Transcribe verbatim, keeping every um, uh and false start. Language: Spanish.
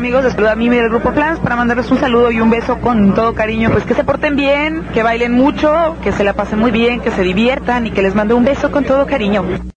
Amigos, les saluda a Mimi del Grupo Flans para mandarles un saludo y un beso con todo cariño. Pues que se porten bien, que bailen mucho, que se la pasen muy bien, que se diviertan y que les mando un beso con todo cariño.